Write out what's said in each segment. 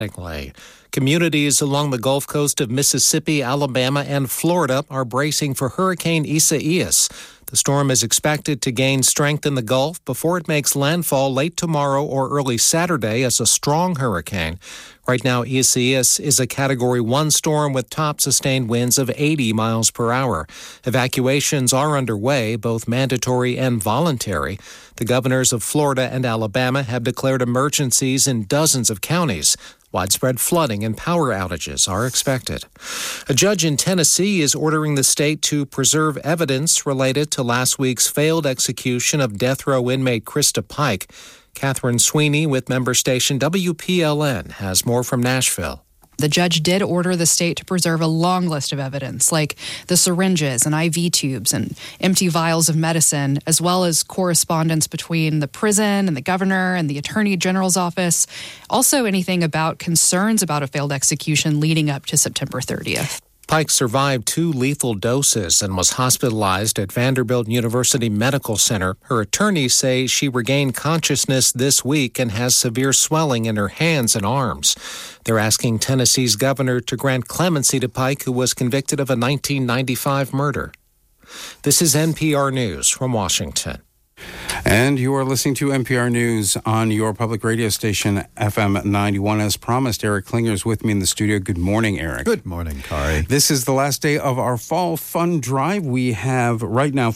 Communities along the Gulf Coast of Mississippi, Alabama, and Florida are bracing for Hurricane Isaias. The storm is expected to gain strength in the Gulf before it makes landfall late tomorrow or early Saturday as a strong hurricane. Right now, Isaias is a Category 1 storm with top sustained winds of 80 miles per hour. Evacuations are underway, both mandatory and voluntary. The governors of Florida and Alabama have declared emergencies in dozens of counties. Widespread flooding and power outages are expected. A judge in Tennessee is ordering the state to preserve evidence related to last week's failed execution of death row inmate Krista Pike. Catherine Sweeney with member station WPLN has more from Nashville. The judge did order the state to preserve a long list of evidence, like the syringes and IV tubes and empty vials of medicine, as well as correspondence between the prison and the governor and the attorney general's office. Also, anything about concerns about a failed execution leading up to September 30th. Pike survived 2 lethal doses and was hospitalized at Vanderbilt University Medical Center. Her attorneys say she regained consciousness this week and has severe swelling in her hands and arms. They're asking Tennessee's governor to grant clemency to Pike, who was convicted of a 1995 murder. This is NPR News from Washington. And you are listening to NPR News on your public radio station, FM 91. As promised, Eric Klinger is with me in the studio. Good morning, Eric. Good morning, Kari. This is the last day of our Fall Fund Drive. We have right now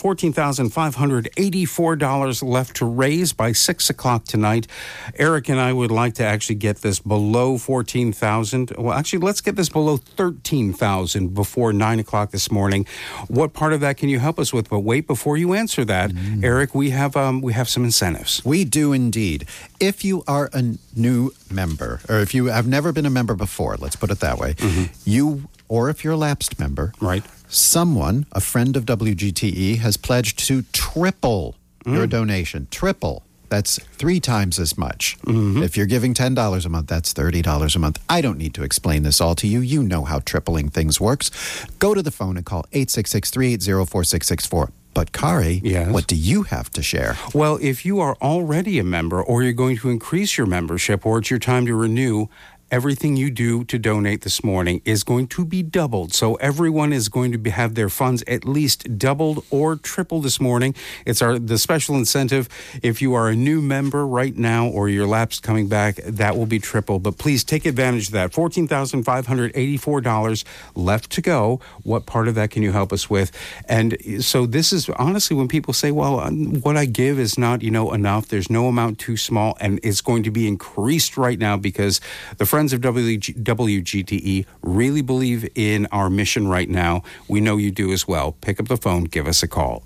$14,584 left to raise by 6 o'clock tonight. Eric and I would like to actually get this below $14,000. Well, actually, let's get this below $13,000 before 9 o'clock this morning. What part of that can you help us with? But wait, before you answer that, Eric, we have some incentives. We do indeed. If you are a new member, or if you have never been a member before, let's put it that way, or if you're a lapsed member, right? Someone, a friend of WGTE, has pledged to triple your donation. Triple. That's 3 times as much. If you're giving $10 a month, that's $30 a month. I don't need to explain this all to you. You know how tripling things works. Go to the phone and call 866-380-4664. But Kari, yes. What do you have to share? Well, if you are already a member or you're going to increase your membership or it's your time to renew, everything you do to donate this morning is going to be doubled. So everyone is going to have their funds at least doubled or tripled this morning. It's the special incentive. If you are a new member right now or you're lapsed coming back, that will be tripled. But please take advantage of that. $14,584 left to go. What part of that can you help us with? And so this is honestly when people say, well, what I give is not, enough. There's no amount too small, and it's going to be increased right now because the friends of WGTE really believe in our mission right now. We know you do as well. Pick up the phone, give us a call.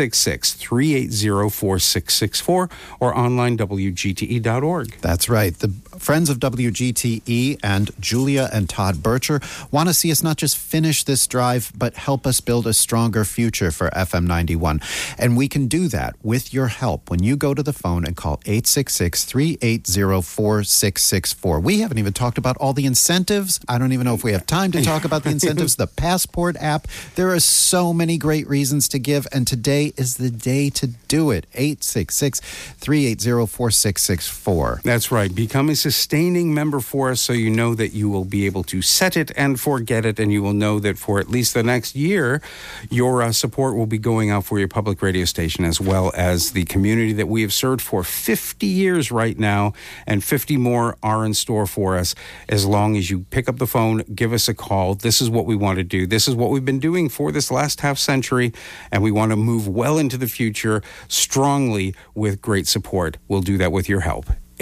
866-380-4664 or online WGTE.org. That's right. The friends of WGTE and Julia and Todd Bircher want to see us not just finish this drive, but help us build a stronger future for FM 91. And we can do that with your help when you go to the phone and call 866-380-4664. We haven't even talked about all the incentives. I don't even know if we have time to talk about the incentives. The Passport app. There are so many great reasons to give, and today is the day to do it. 866-380-4664. That's right. Become a sustaining member for us so you know that you will be able to set it and forget it, and you will know that for at least the next year, your support will be going out for your public radio station as well as the community that we have served for 50 years right now, and 50 more are in store for us. As long as you pick up the phone, give us a call. This is what we want to do. This is what we've been doing for this last half century, and we want to move well into the future strongly with great support. We'll do that with your help.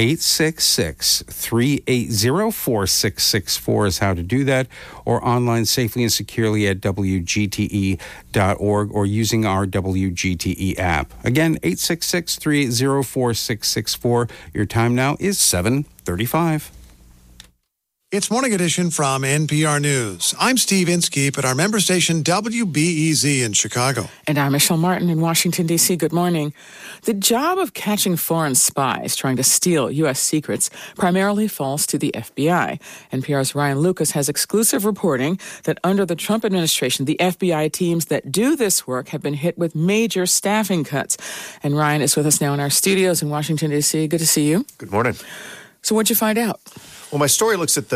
866-380-4664 is how to do that, or online safely and securely at WGTE.org or using our WGTE app. Again, 866-380-4664. Your time now is 7:35. It's Morning Edition from NPR News. I'm Steve Inskeep at our member station WBEZ in Chicago. And I'm Michelle Martin in Washington, D.C. Good morning. The job of catching foreign spies trying to steal U.S. secrets primarily falls to the FBI. NPR's Ryan Lucas has exclusive reporting that under the Trump administration, the FBI teams that do this work have been hit with major staffing cuts. And Ryan is with us now in our studios in Washington, D.C. Good to see you. Good morning. So what'd you find out? Well, my story looks at the